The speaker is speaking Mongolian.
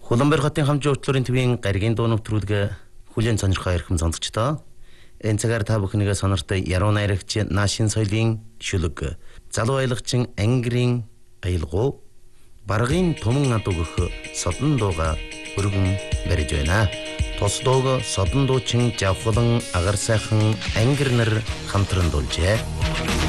Улаанбаатар хотын хамжин уртлын төвийн гаригийн дуу нэвтрүүлэг хүлээн сонирхоо ирхэм сонсогчдоо. Энэ цагаар та бүхнийгээ сонортой яруу найрагч Наашин соёлын шүлэг, залуу аялагчин ангирын аялгуу, баргын туман ад өгөх содон дууга өргөн барьж байна. Тус дууг содон дуучин Жавхлан, Агар сайхан ангир нар хамтран дуулжээ.